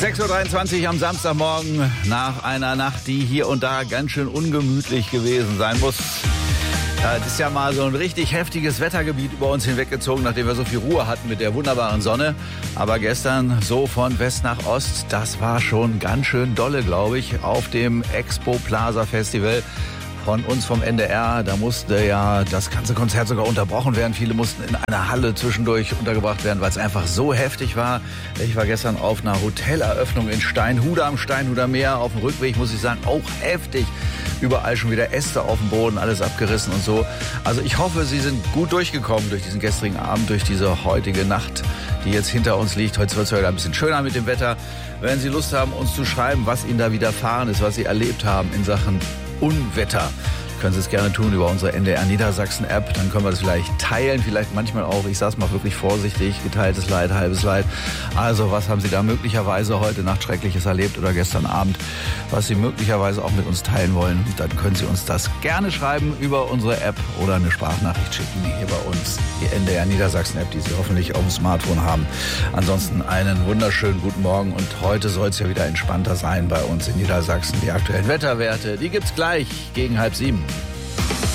6.23 Uhr am Samstagmorgen nach einer Nacht, die hier und da ganz schön ungemütlich gewesen sein muss. Es ist ja mal so ein richtig heftiges Wettergebiet über uns hinweggezogen, nachdem wir so viel Ruhe hatten mit der wunderbaren Sonne. Aber gestern so von West nach Ost, das war schon ganz schön dolle, glaube ich, auf dem Expo Plaza Festival von uns vom NDR. Da musste ja das ganze Konzert sogar unterbrochen werden. Viele mussten in einer Halle zwischendurch untergebracht werden, weil es einfach so heftig war. Ich war gestern auf einer Hoteleröffnung in Steinhude am Steinhuder Meer. Auf dem Rückweg, muss ich sagen, auch heftig. Überall schon wieder Äste auf dem Boden, alles abgerissen und so. Also ich hoffe, Sie sind gut durchgekommen durch diesen gestrigen Abend, durch diese heutige Nacht, die jetzt hinter uns liegt. Heute wird es wieder ein bisschen schöner mit dem Wetter. Wenn Sie Lust haben, uns zu schreiben, was Ihnen da widerfahren ist, was Sie erlebt haben in Sachen Unwetter, können Sie es gerne tun über unsere NDR Niedersachsen App. Dann können wir das vielleicht teilen, vielleicht manchmal auch, ich sage es mal wirklich vorsichtig, geteiltes Leid, halbes Leid. Also was haben Sie da möglicherweise heute Nacht Schreckliches erlebt oder gestern Abend, was Sie möglicherweise auch mit uns teilen wollen? Dann können Sie uns das gerne schreiben über unsere App oder eine Sprachnachricht schicken hier bei uns, die NDR Niedersachsen App, die Sie hoffentlich auf dem Smartphone haben. Ansonsten einen wunderschönen guten Morgen und heute soll es ja wieder entspannter sein bei uns in Niedersachsen. Die aktuellen Wetterwerte, die gibt's gleich gegen 6:30.